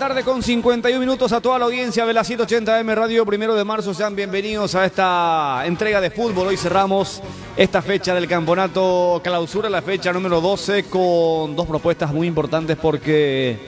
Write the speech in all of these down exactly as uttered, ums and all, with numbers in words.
tarde con cincuenta y un minutos a toda la audiencia de la ciento ochenta M Radio. Primero de marzo, sean bienvenidos a esta entrega de fútbol. Hoy cerramos esta fecha del campeonato clausura, la fecha número doce, con dos propuestas muy importantes porque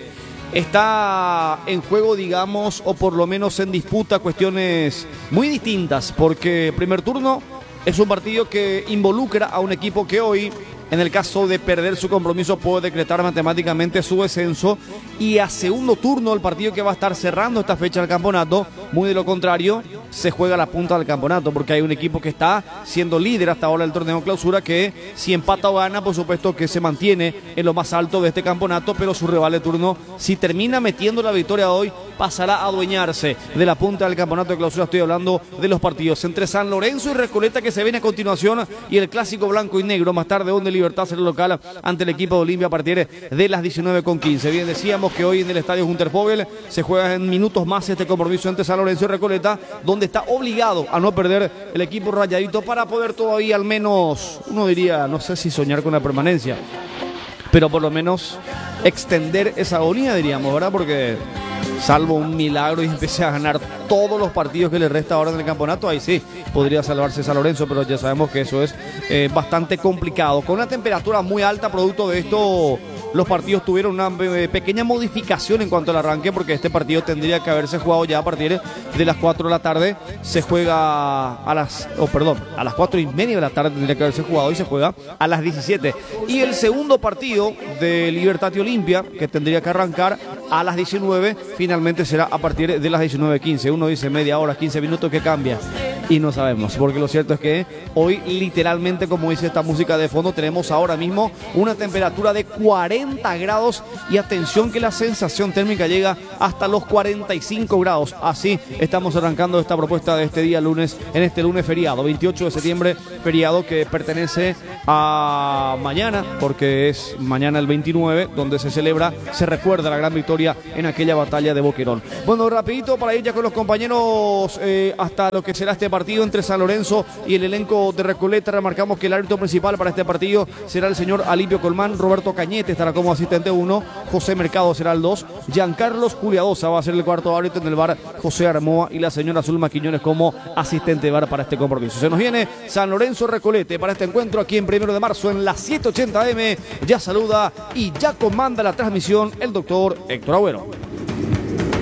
está en juego, digamos, o por lo menos en disputa cuestiones muy distintas, porque primer turno es un partido que involucra a un equipo que hoy, en el caso de perder su compromiso, puede decretar matemáticamente su descenso. Y a segundo turno, el partido que va a estar cerrando esta fecha del campeonato, muy de lo contrario, se juega la punta del campeonato, porque hay un equipo que está siendo líder hasta ahora del torneo clausura, que si empata o gana, por supuesto que se mantiene en lo más alto de este campeonato, pero su rival de turno, si termina metiendo la victoria hoy, pasará a adueñarse de la punta del campeonato de clausura. Estoy hablando de los partidos entre San Lorenzo y Recoleta, que se viene a continuación, y el clásico blanco y negro más tarde, donde Libertad será local ante el equipo de Olimpia a partir de las diecinueve con quince. Bien, decíamos que hoy en el estadio Gunter Vogel se juega en minutos más este compromiso entre San Lorenzo y Recoleta, donde está obligado a no perder el equipo rayadito para poder todavía, al menos, uno diría, no sé si soñar con la permanencia, pero por lo menos extender esa agonía, diríamos, ¿verdad? Porque salvo un milagro y empiece a ganar todos los partidos que le resta ahora en el campeonato, ahí sí podría salvarse San Lorenzo, pero ya sabemos que eso es eh, bastante complicado. Con una temperatura muy alta, producto de esto, los partidos tuvieron una eh, pequeña modificación en cuanto al arranque, porque este partido tendría que haberse jugado ya a partir de las cuatro de la tarde. Se juega a las, oh, perdón, a las cuatro y media de la tarde tendría que haberse jugado, y se juega a las diecisiete. Y el segundo partido de Libertad y Olimpia, que tendría que arrancar a las diecinueve, finalmente será a partir de las diecinueve quince. Uno dice media hora, quince minutos, que cambia, y no sabemos, porque lo cierto es que hoy, literalmente, como dice esta música de fondo, tenemos ahora mismo una temperatura de cuarenta grados, y atención que la sensación térmica llega hasta los cuarenta y cinco grados. Así estamos arrancando esta propuesta de este día lunes, en este lunes feriado, veintiocho de septiembre, feriado que pertenece a mañana, porque es mañana el veintinueve, donde se celebra, se recuerda la gran victoria en aquella batalla de Boquerón. Bueno, rapidito para ir ya con los compañeros eh, hasta lo que será este partido entre San Lorenzo y el elenco de Recoleta. Remarcamos que el árbitro principal para este partido será el señor Alipio Colmán. Roberto Cañete estará como asistente uno, José Mercado será el dos, Giancarlos Culiadosa va a ser el cuarto árbitro, en el bar José Armoa, y la señora Zulma Quiñones como asistente de bar para este compromiso. Se nos viene San Lorenzo Recolete para este encuentro aquí en primero de marzo en la ciento ochenta M. Ya saluda y ya comanda la transmisión el doctor Héctor Agüero.